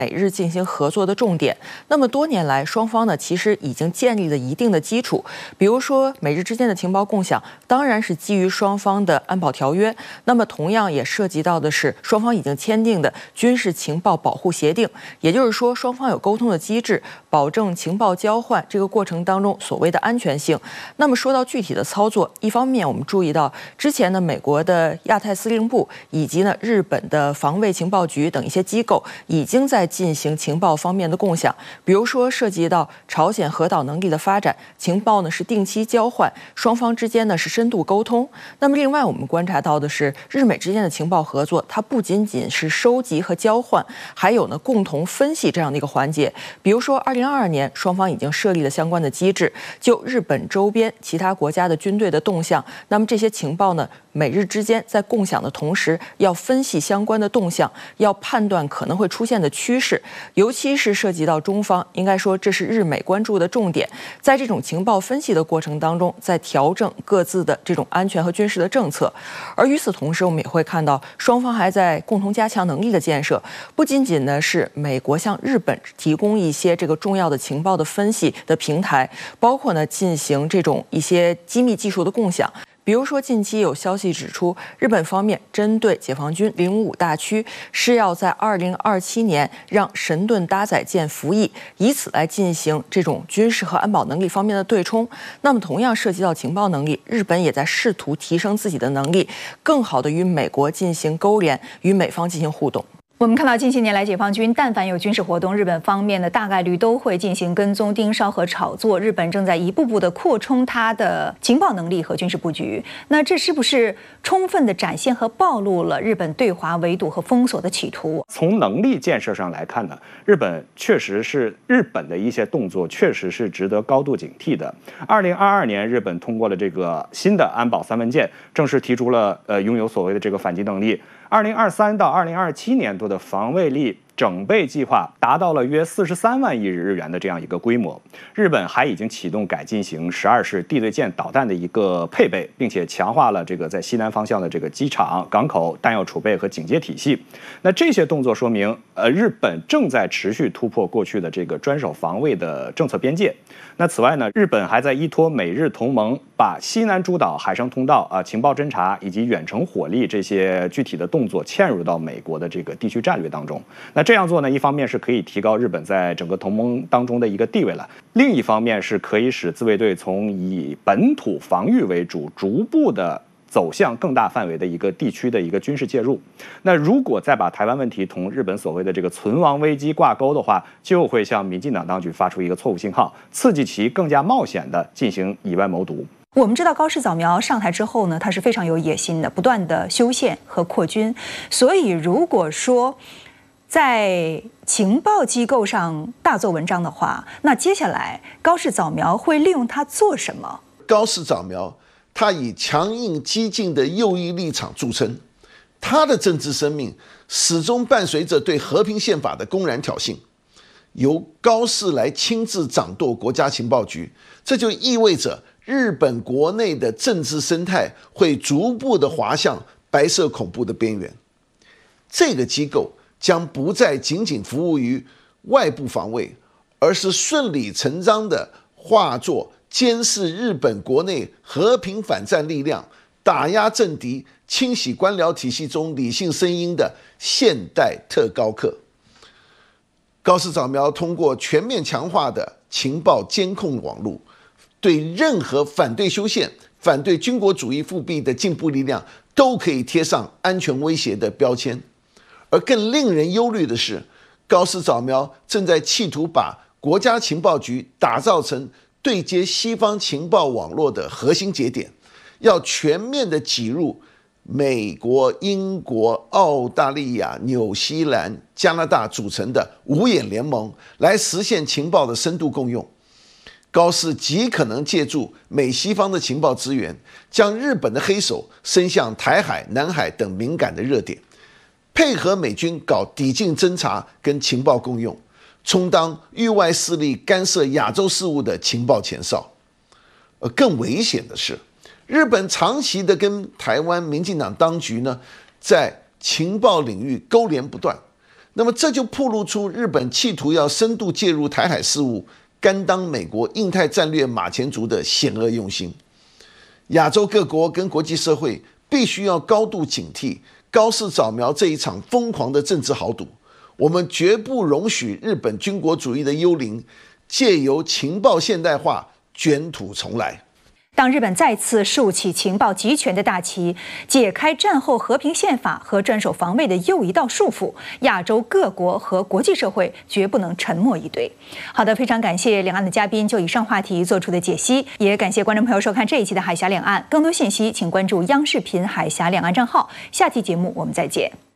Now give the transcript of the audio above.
美日进行合作的重点。那么多年来，双方呢其实已经建立了一定的基础。比如说，美日之间的情报共享，当然是基于双方的安保条约。那么同样也涉及到的是双方已经签订的军事情报保护协定。也就是说，双方有沟通的机制，保证情报交换这个过程当中所谓的安全性。那么说到具体的操作，一方面我们注意到之前呢，美国的亚太司令部以及呢日本的防卫情报局等一些机构已经在进行情报方面的共享，比如说涉及到朝鲜核导能力的发展，情报呢是定期交换，双方之间呢是深度沟通。那么另外我们观察到的是，日美之间的情报合作，它不仅仅是收集和交换，还有呢共同分析这样的一个环节。比如说2022年，双方已经设立了相关的机制，就日本周边其他国家的军队的动向，那么这些情报呢，美日之间在共享的同时，要分析相关的动向，要判断可能会出现的趋势，尤其是涉及到中方，应该说这是日美关注的重点。在这种情报分析的过程当中，在调整各自的这种安全和军事的政策。而与此同时，我们也会看到双方还在共同加强能力的建设，不仅仅呢是美国向日本提供一些这个重要的情报的分析的平台，包括呢进行这种一些机密技术的共享。比如说，近期有消息指出，日本方面针对解放军055大区是要在2027年让神盾搭载舰服役，以此来进行这种军事和安保能力方面的对冲。那么，同样涉及到情报能力，日本也在试图提升自己的能力，更好地与美国进行勾连，与美方进行互动。 我们看到近些年来，解放军但凡有军事活动，日本方面呢大概率都会进行跟踪、盯梢和炒作。日本正在一步步的扩充它的情报能力和军事布局。那这是不是充分的展现和暴露了日本对华围堵和封锁的企图？ 从能力建设上来看呢，日本的一些动作确实是值得高度警惕的。2022年，日本通过了这个新的安保3文件，正式提出了拥有所谓的这个反击能力。2023到2027年度的防卫力整备计划达到了约43万亿日元的这样一个规模。日本还已经启动改进型12式地对舰导弹的一个配备，并且强化了这个在西南方向的这个机场、港口、弹药储备和警戒体系。那这些动作说明，日本正在持续突破过去的这个专守防卫的政策边界。那此外呢，日本还在依托美日同盟，把西南诸岛海上通道情报侦察以及远程火力这些具体的动作嵌入到美国的这个地区战略当中。那这样做呢，一方面是可以提高日本在整个同盟当中的一个地位了，另一方面是可以使自卫队从以本土防御为主，逐步的走向更大范围的一个地区的一个军事介入。那如果再把台湾问题同日本所谓的这个存亡危机挂钩的话，就会向民进党当局发出一个错误信号，刺激其更加冒险的进行以外谋独。 我们知道高市早苗上台之后呢，他是非常有野心的，不断的修宪和扩军。所以如果说在情报机构上大做文章的话，那接下来高市早苗会利用它做什么？ 高市早苗他以强硬激进的右翼立场著称，他的政治生命始终伴随着对和平宪法的公然挑衅。由高市来亲自掌舵国家情报局，这就意味着日本国内的政治生态会逐步的滑向白色恐怖的边缘。这个机构将不再仅仅服务于外部防卫，而是顺理成章的化作监视日本国内和平反战力量、打压政敌、清洗官僚体系中理性声音的现代特高课。高市早苗通过全面强化的情报监控网络，对任何反对修宪、反对军国主义复辟的进步力量都可以贴上安全威胁的标签。而更令人忧虑的是，高市早苗正在企图把国家情报局打造成对接西方情报网络的核心节点，要全面的挤入美国、英国、澳大利亚、纽西兰、加拿大组成的五眼联盟，来实现情报的深度共用。高市极可能借助美西方的情报资源，将日本的黑手伸向台海、南海等敏感的热点，配合美军搞抵近侦察跟情报共用，充当域外势力干涉亚洲事务的情报前哨。而更危险的是，日本长期的跟台湾民进党当局呢，在情报领域勾连不断， 那么这就暴露出日本企图要深度介入台海事务，甘当美国印太战略马前卒的险恶用心。亚洲各国跟国际社会必须要高度警惕，高视扫描这一场疯狂的政治豪赌。我们绝不容许日本军国主义的幽灵借由情报现代化卷土重来。 当日本再次竖起情报集权的大旗，解开战后和平宪法和专守防卫的又一道束缚，亚洲各国和国际社会绝不能沉默以对。好的，非常感谢两岸的嘉宾就以上话题做出的解析，也感谢观众朋友收看这一期的海峡两岸。更多信息请关注央视频海峡两岸账号。下期节目我们再见。